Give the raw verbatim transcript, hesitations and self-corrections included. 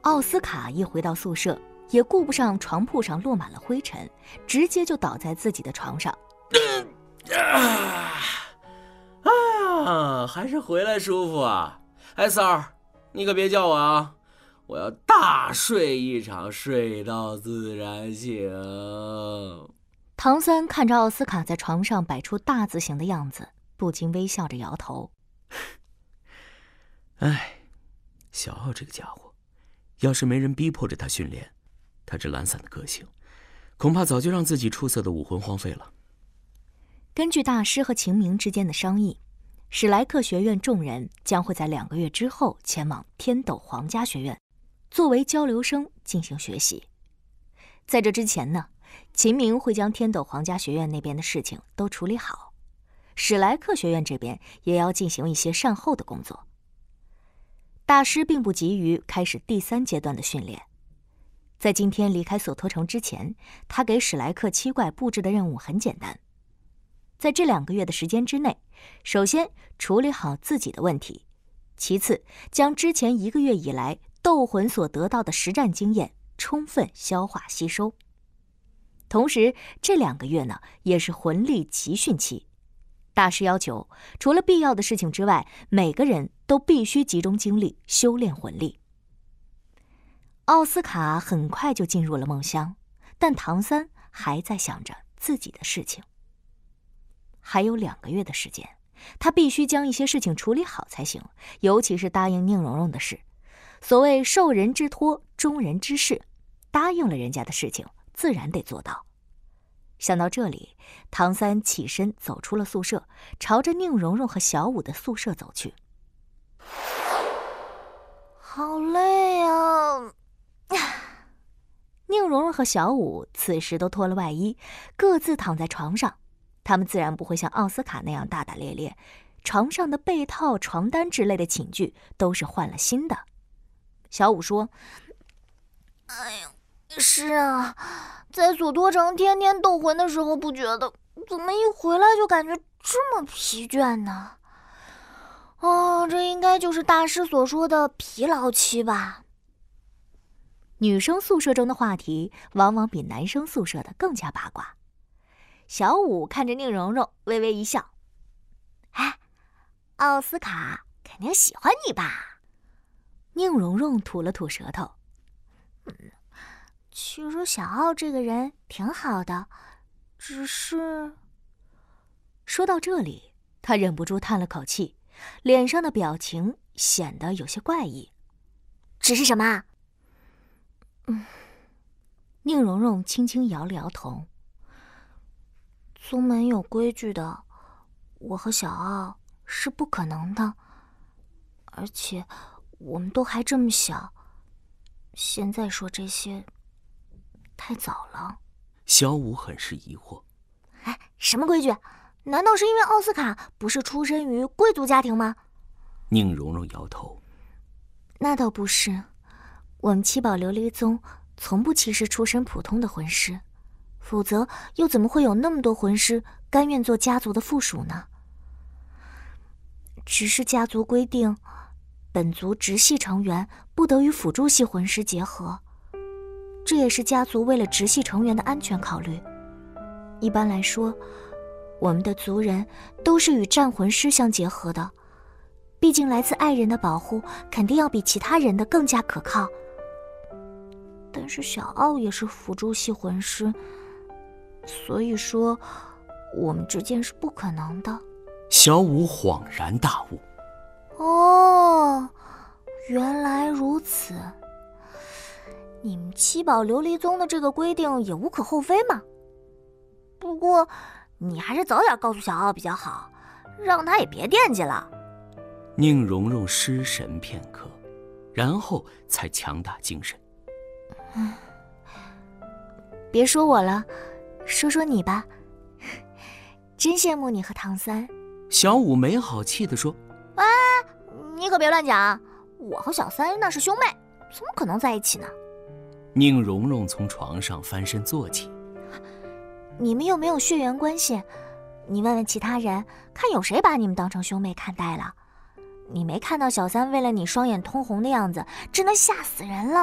奥斯卡一回到宿舍，也顾不上床铺上落满了灰尘，直接就倒在自己的床上。 啊啊！还是回来舒服啊！哎，三儿，你可别叫我啊！我要大睡一场，睡到自然醒。 唐三看着奥斯卡在床上摆出大字形的样子，不禁微笑着摇头。 哎，小奥这个家伙，要是没人逼迫着他训练，他这懒散的个性，恐怕早就让自己出色的武魂荒废了。 根据大师和秦明之间的商议，史莱克学院众人将会在两个月之后前往天斗皇家学院，作为交流生进行学习。在这之前呢，秦明会将天斗皇家学院那边的事情都处理好，史莱克学院这边也要进行一些善后的工作。大师并不急于开始第三阶段的训练，在今天离开索托城之前，他给史莱克七怪布置的任务很简单。在这两个月的时间之内，首先处理好自己的问题，其次将之前一个月以来斗魂所得到的实战经验充分消化吸收。同时这两个月呢，也是魂力集训期。大师要求除了必要的事情之外，每个人都必须集中精力修炼魂力。奥斯卡很快就进入了梦乡，但唐三还在想着自己的事情。还有两个月的时间，他必须将一些事情处理好才行，尤其是答应宁荣荣的事。所谓受人之托，忠人之事，答应了人家的事情，自然得做到。想到这里，唐三起身走出了宿舍，朝着宁荣荣和小五的宿舍走去。 好累啊！ 宁荣荣和小五此时都脱了外衣，各自躺在床上。他们自然不会像奥斯卡那样大大咧咧，床上的被套、床单之类的寝具都是换了新的。小五说：“ 哎呀，是啊，在索托城天天斗魂的时候不觉得，怎么一回来就感觉这么疲倦呢？哦，这应该就是大师所说的疲劳期吧。” 女生宿舍中的话题往往比男生宿舍的更加八卦。小五看着宁荣荣，微微一笑：“ 哎，奥斯卡肯定喜欢你吧？” 宁荣荣吐了吐舌头：“ 嗯，其实小奥这个人挺好的，只是……” 说到这里，他忍不住叹了口气，脸上的表情显得有些怪异。 “只是什么？” 嗯，宁荣荣轻轻摇了摇头。 宗门有规矩的，我和小奥是不可能的，而且我们都还这么小，现在说这些太早了。 小五很是疑惑：“ 哎，什么规矩？难道是因为奥斯卡不是出身于贵族家庭吗？” 宁荣荣摇头：“ 那倒不是，我们七宝琉璃宗从不歧视出身普通的魂师。否则又怎么会有那么多魂师甘愿做家族的附属呢？只是家族规定，本族直系成员不得与辅助系魂师结合，这也是家族为了直系成员的安全考虑。一般来说，我们的族人都是与战魂师相结合的，毕竟来自爱人的保护肯定要比其他人的更加可靠。但是小奥也是辅助系魂师，所以说我们之间是不可能的。” 小五恍然大悟：“ 哦，原来如此。你们七宝琉璃宗的这个规定也无可厚非嘛。不过你还是早点告诉小奥比较好，让他也别惦记了。” 宁荣荣失神片刻，然后才强打精神：“ 嗯，别说我了，说说你吧。真羡慕你和唐三。” 小五没好气地说：“ 哎，你可别乱讲，我和小三那是兄妹，怎么可能在一起呢？” 宁荣荣从床上翻身坐起：“ 你们又没有血缘关系，你问问其他人，看有谁把你们当成兄妹看待了？你没看到小三为了你双眼通红的样子，真的吓死人了。”